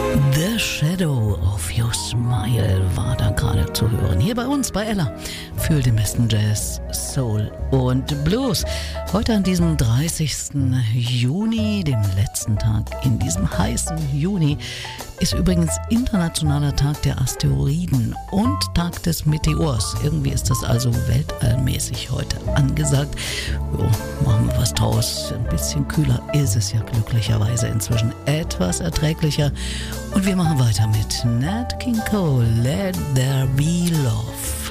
The Shadow of Your Smile war da gerade zu hören. Hier bei uns, bei Ella. Für den besten Jazz, Soul und Blues. Heute an diesem 30. Juni, dem letzten Tag in diesem heißen Juni, ist übrigens Internationaler Tag der Asteroiden und Tag des Meteors. Irgendwie ist das also weltallmäßig heute angesagt. Jo, machen wir was draus. Ein bisschen kühler ist es ja glücklicherweise inzwischen etwas erträglicher. Und wir machen weiter mit Nat King Cole, Let There Be Love.